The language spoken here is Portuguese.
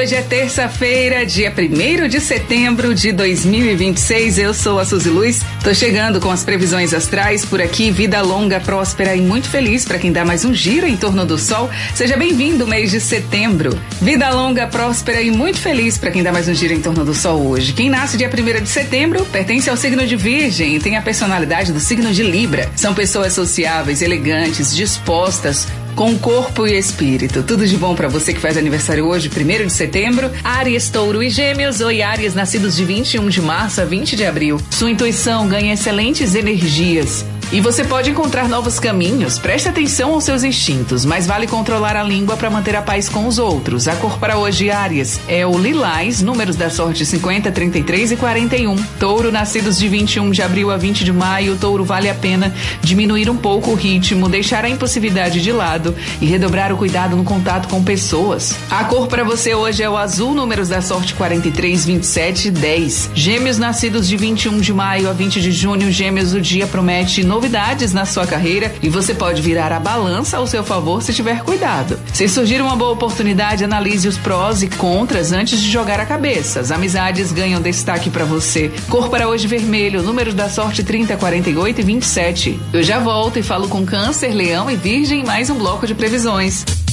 Hoje é terça-feira, dia 1º de setembro de 2026. Eu sou a Suzy Luz. Tô chegando com as previsões astrais por aqui. Vida longa, próspera e muito feliz para quem dá mais um giro em torno do sol. Seja bem-vindo, mês de setembro. Vida longa, próspera e muito feliz para quem dá mais um giro em torno do sol hoje. Quem nasce dia 1º de setembro pertence ao signo de Virgem e tem a personalidade do signo de Libra. São pessoas sociáveis, elegantes, dispostas, com corpo e espírito. Tudo de bom para você que faz aniversário hoje, 1º de setembro. Áries, Touro e Gêmeos. Oi, Áries, nascidos de 21 de março a 20 de abril. Sua intuição ganha excelentes energias e você pode encontrar novos caminhos. Preste atenção aos seus instintos, mas vale controlar a língua para manter a paz com os outros. A cor para hoje, Áries, é o lilás, números da sorte 50, 33 e 41. Touro, nascidos de 21 de abril a 20 de maio. Touro, vale a pena diminuir um pouco o ritmo, deixar a impulsividade de lado e redobrar o cuidado no contato com pessoas. A cor para você hoje é o azul, números da sorte 43, 27 e 10. Gêmeos, nascidos de 21 de maio a 20 de junho. Gêmeos, o dia promete novidades na sua carreira e você pode virar a balança ao seu favor se tiver cuidado. Se surgir uma boa oportunidade, analise os prós e contras antes de jogar a cabeça. As amizades ganham destaque para você. Cor para hoje, vermelho, números da sorte 30, 48 e 27. Eu já volto e falo com Câncer, Leão e Virgem, mais um bloco de previsões.